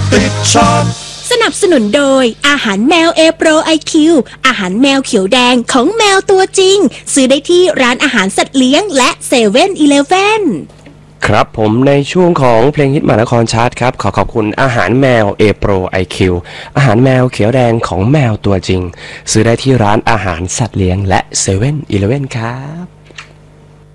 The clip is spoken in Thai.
ติดชอบสนับสนุนโดยอาหารแมวเอโปรไอคิวอาหารแมวเขียวแดงของแมวตัวจริงซื้อได้ที่ร้านอาหารสัตว์เลี้ยงและเซเว่นอีเลฟเว่นครับผมในช่วงของเพลงฮิตมหานครชาร์ตครับขอบคุณอาหารแมวเอโปรไอคิวอาหารแมวเขียวแดงของแมวตัวจริงซื้อได้ที่ร้านอาหารสัตว์เลี้ยงและเซเว่นอีเลฟเว่นครับ